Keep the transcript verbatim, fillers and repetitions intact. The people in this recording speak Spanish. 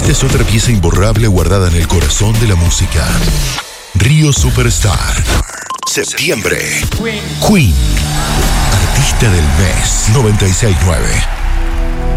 Esta es otra pieza imborrable guardada en el corazón de la música. Río Superstar. Septiembre. Queen. Artista del mes. noventa y seis punto nueve.